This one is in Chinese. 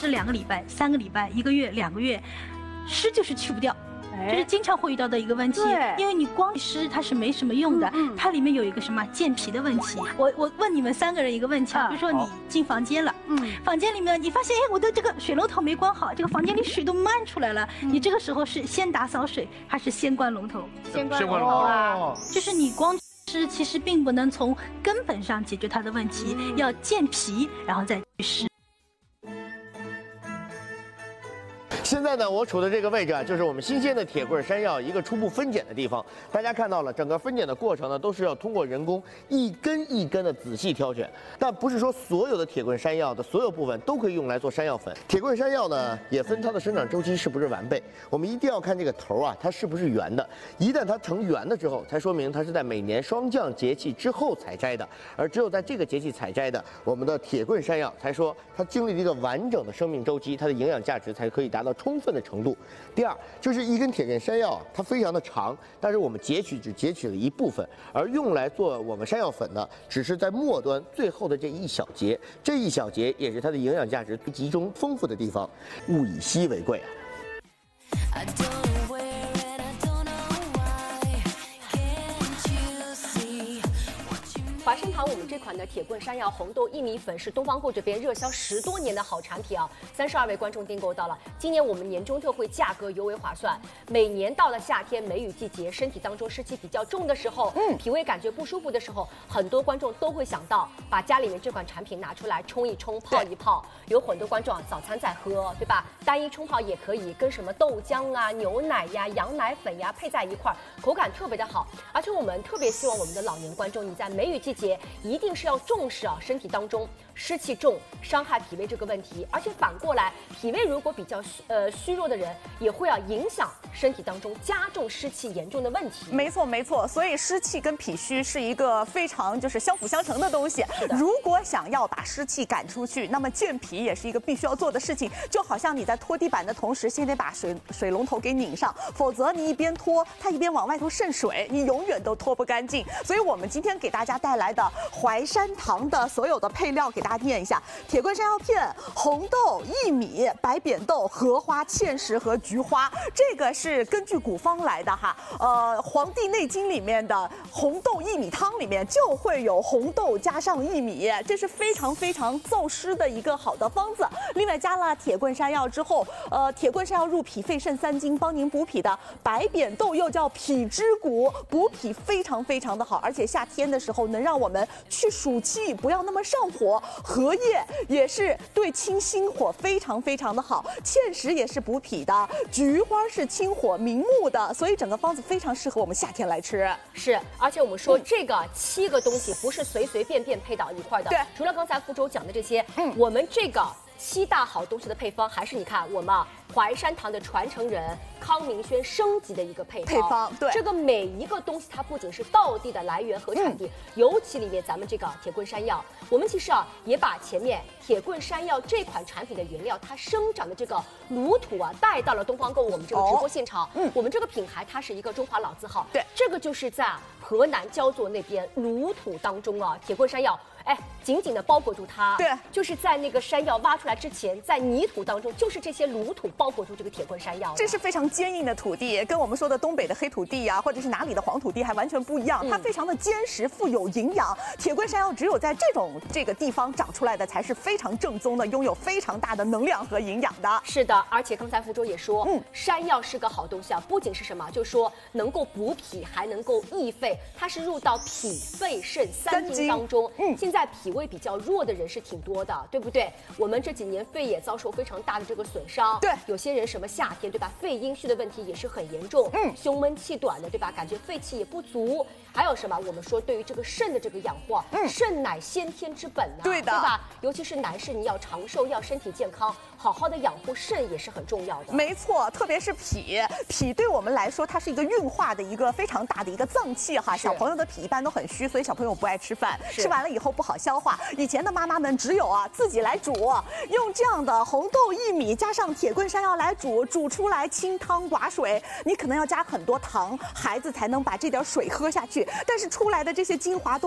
吃2个礼拜、3个礼拜、1个月、2个月，湿就是去不掉。这是经常会遇到的一个问题，因为你光湿它是没什么用的，它里面有一个什么健脾的问题。我问你们3个人一个问题啊，比如说你进房间了，房间里面你发现，哎，我的这个水龙头没关好，这个房间里水都漫出来了，你这个时候是先打扫水还是先关龙头？ 先关龙头啊， 就是你光湿其实并不能从根本上解决它的问题，要健脾，然后再去湿。 现在呢，我处的这个位置啊，就是我们新鲜的铁棍山药一个初步分拣的地方。大家看到了，整个分拣的过程呢，都是要通过人工一根一根的仔细挑选。但不是说所有的铁棍山药的所有部分都可以用来做山药粉。铁棍山药呢，也分它的生长周期是不是完备。我们一定要看这个头啊，它是不是圆的。一旦它成圆的之后，才说明它是在每年霜降节气之后采摘的。而只有在这个节气采摘的，我们的铁棍山药才说它经历了一个完整的生命周期，它的营养价值才可以达到充分的程度。第二，就是一根铁棍山药，它非常的长，但是我们只截取了一部分，而用来做我们山药粉呢，只是在末端最后的这一小节，这一小节也是它的营养价值最集中丰富的地方，物以稀为贵啊。 华山堂我们这款的铁棍山药红豆薏米粉是东方购这边热销10多年的好产品啊，32位观众订购到了。今年我们年终特惠价格尤为划算。每年到了夏天梅雨季节，身体当中湿气比较重的时候，脾胃感觉不舒服的时候，很多观众都会想到把家里面这款产品拿出来冲一冲、泡一泡。有很多观众早餐在喝，对吧？单一冲泡也可以，跟什么豆浆啊、牛奶呀、羊奶粉呀配在一块儿，口感特别的好。而且我们特别希望我们的老年观众，你在梅雨季节一定是要重视啊，身体当中湿气重伤害脾胃这个问题，而且反过来，脾胃如果比较虚弱的人，也会影响身体当中加重湿气严重的问题。 没错没错，所以湿气跟脾虚是一个非常相辅相成的东西。如果想要把湿气赶出去，那么健脾也是一个必须要做的事情。就好像你在拖地板的同时，先得把水龙头给拧上，否则你一边拖，它一边往外头渗水，你永远都拖不干净。所以我们今天给大家带来的淮山堂的所有的配料给大家念一下：铁棍山药片、红豆、薏米、白扁豆、荷花、芡实和菊花。这个是根据古方来的哈。《黄帝内经》里面的红豆薏米汤里面就会有红豆加上薏米，这是非常非常燥湿的一个好的方子。另外加了铁棍山药之后，铁棍山药入脾肺肾3经，帮您补脾的。白扁豆又叫脾之谷，补脾非常非常的好，而且夏天的时候能让我们去暑气，不要那么上火。荷叶也是对清心火非常非常的好，芡实也是补脾的，菊花是清火明目的，所以整个方子非常适合我们夏天来吃。 是，而且我们说这个7个东西不是随随便便配到一块的。 对， 除了刚才福州讲的这些，我们这个7大好东西的配方，还是你看我们淮山堂的传承人康明轩升级的一个配方。 对， 这个每一个东西它不仅是道地的来源和产地，尤其里面咱们这个铁棍山药，我们其实也把前面铁棍山药这款产品的原料它生长的这个炉土带到了东方购我们这个直播现场。我们这个品牌它是一个中华老字号， 对， 这个就是在河南焦作那边炉土当中铁棍山药。紧紧的包裹住它， 对， 就是在那个山药挖出来之前，在泥土当中，就是这些炉土包裹住这个铁棍山药。 这是非常坚硬的土地，跟我们说的东北的黑土地呀，或者是哪里的黄土地还完全不一样。它非常的坚实，富有营养。铁棍山药只有在这个地方长出来的，才是非常正宗的，拥有非常大的能量和营养的。 是的，而且刚才福州也说，山药是个好东西不仅是什么，就是说能够补脾，还能够益肺，它是入到脾肺肾3经当中。现在脾胃比较弱的人是挺多的，对不对？我们这几年肺也遭受非常大的这个损伤， 对， 有些人什么夏天，对吧？肺阴虚的问题也是很严重，胸闷气短的，对吧？感觉肺气也不足。还有什么？我们说对于这个肾的这个养护，肾乃先天之本对的， 对吧？尤其是男士，你要长寿，要身体健康，好好的养护肾也是很重要的。 没错，特别是脾对我们来说，它是一个运化的一个非常大的一个脏器哈。小朋友的脾一般都很虚，所以小朋友不爱吃饭，吃完了以后不好消化。以前的妈妈们只有自己来煮，用这样的红豆薏米加上铁棍山药来煮出来清汤寡水。你可能要加很多糖，孩子才能把这点水喝下去，但是出来的这些精华都